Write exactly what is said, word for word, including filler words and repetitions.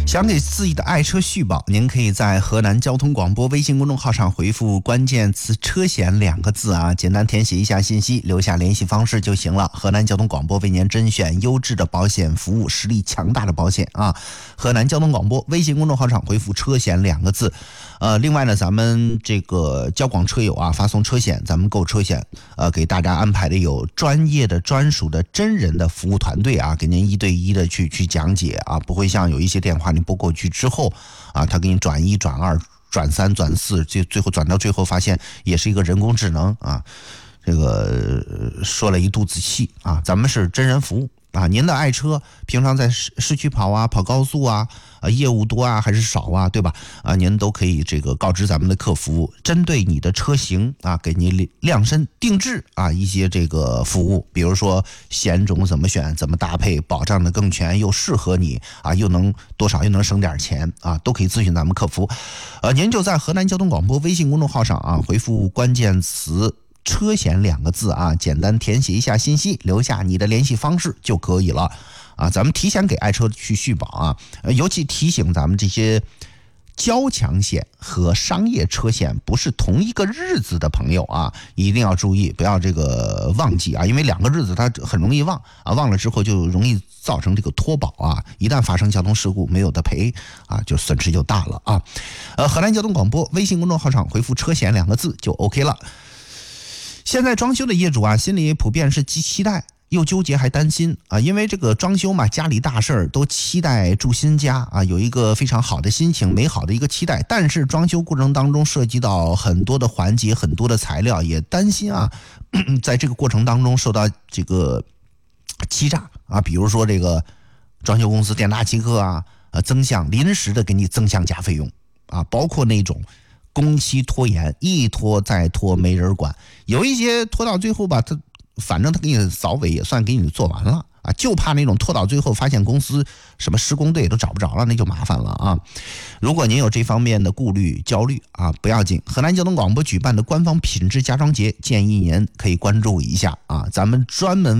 想给自己的爱车续保，您可以在河南交通广播微信公众号上回复关键词车险两个字啊，简单填写一下信息，留下联系方式就行了。河南交通广播为您甄选优质的保险服务，实力强大的保险啊。河南交通广播微信公众号上回复车险两个字。呃，另外呢，咱们这个交广车友啊，发送车险，咱们购车险，呃，给大家安排的有专业的、专属的、真人的服务团队啊，给您一对一的去去讲解啊，不会像有一些电话你拨过去之后啊，他给你转一、转二、转三、转四，最最后转到最后发现也是一个人工智能啊，这个说了一肚子气啊，咱们是真人服务。啊，您的爱车平常在市市区跑啊，跑高速啊，啊业务多啊还是少啊，对吧？啊，您都可以这个告知咱们的客服，针对你的车型啊，给您量身定制啊一些这个服务，比如说险种怎么选，怎么搭配，保障的更全又适合你啊，又能多少又能省点钱啊，都可以咨询咱们客服。呃，您就在河南交通广播微信公众号上啊，回复关键词车险两个字啊，简单填写一下信息，留下你的联系方式就可以了啊。咱们提前给爱车去续保啊，尤其提醒咱们这些交强险和商业车险不是同一个日子的朋友啊，一定要注意，不要这个忘记啊，因为两个日子它很容易忘啊，忘了之后就容易造成这个脱保啊，一旦发生交通事故没有的赔啊，就损失就大了啊。呃，河南交通广播微信公众号上回复车险两个字就 OK 了。现在装修的业主啊，心里普遍是既期待又纠结还担心啊，因为这个装修嘛，家里大事儿都期待住新家啊，有一个非常好的心情，美好的一个期待。但是装修过程当中涉及到很多的环节，很多的材料，也担心啊，在这个过程当中受到这个欺诈啊，比如说这个装修公司店大欺客啊，呃，增项临时的给你增项加费用啊，包括那种工期拖延，一拖再拖没人管，有一些拖到最后吧，他反正他给你扫尾也算给你做完了啊，就怕那种拖到最后发现公司什么施工队都找不着了，那就麻烦了啊。如果您有这方面的顾虑焦虑啊，不要紧，河南交通广播举办的官方品质家装节，建议您可以关注一下啊，咱们专门